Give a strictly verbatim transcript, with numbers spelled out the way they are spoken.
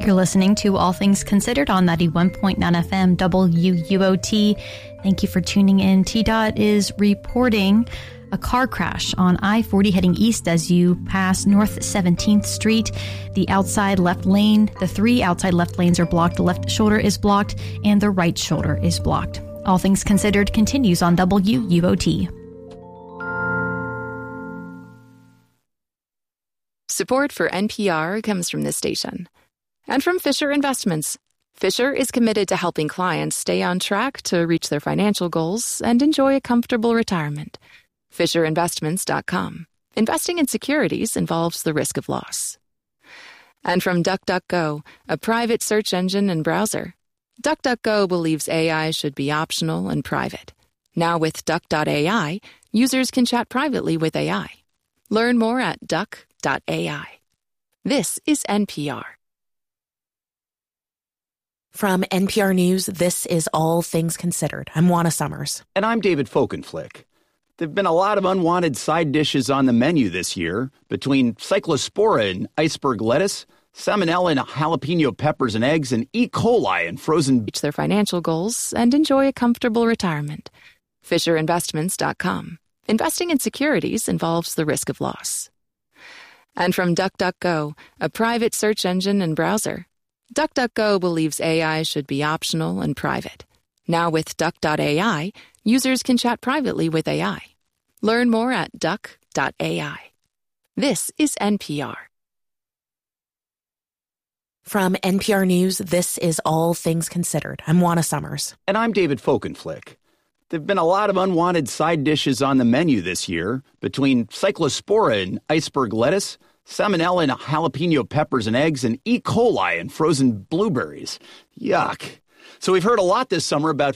You're listening to All Things Considered on ninety-one point nine F M W U O T. Thank you for tuning in. T DOT is reporting a car crash on I forty heading east as you pass North seventeenth Street. The outside left lane, the three outside left lanes are blocked. The left shoulder is blocked and the right shoulder is blocked. All Things Considered continues on W U O T. Support for N P R comes from this station and from Fisher Investments. Fisher is committed to helping clients stay on track to reach their financial goals and enjoy a comfortable retirement. Fisher Investments dot com. Investing in securities involves the risk of loss. And from DuckDuckGo, a private search engine and browser. DuckDuckGo believes A I should be optional and private. Now with Duck dot A I, users can chat privately with A I. Learn more at Duck dot A I. This is N P R. From N P R News, this is All Things Considered. I'm Juana Summers. And I'm David Folkenflick. There have been a lot of unwanted side dishes on the menu this year, between cyclospora and iceberg lettuce, salmonella and jalapeno peppers and eggs, and E. coli and frozen... Reach their financial goals and enjoy a comfortable retirement. Fisher Investments dot com. Investing in securities involves the risk of loss. And from DuckDuckGo, a private search engine and browser. DuckDuckGo believes A I should be optional and private. Now with Duck dot A I, users can chat privately with A I. Learn more at Duck dot A I. This is N P R. From N P R News, this is All Things Considered. I'm Juana Summers. And I'm David Folkenflick. There have been a lot of unwanted side dishes on the menu this year, between cyclospora and iceberg lettuce, salmonella and jalapeno peppers and eggs, and E. coli and frozen blueberries. Yuck. So we've heard a lot this summer about